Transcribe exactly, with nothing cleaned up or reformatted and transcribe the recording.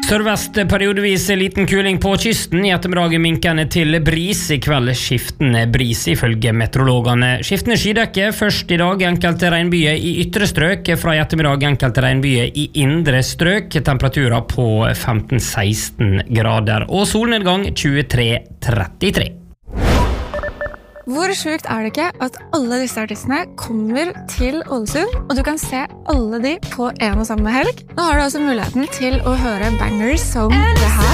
Sørvest periodevis liten kuling på kysten. I ettermiddag minkende til bris. I kveld skiftende bris ifølge meteorologene. Skiftende skydekke først i dag. Enkelte regnbyer i ytre strøk. Fra i ettermiddag enkelte regnbyer i indre strøk. Temperaturer på femten til seksten grader. Og solnedgang tjuetre til trettitre. Hvor sjukt er det ikke at alle disse artistene kommer til Ålesund, og du kan se alle de på en og samme helg? Nå har du altså muligheten til å høre bangers som det her.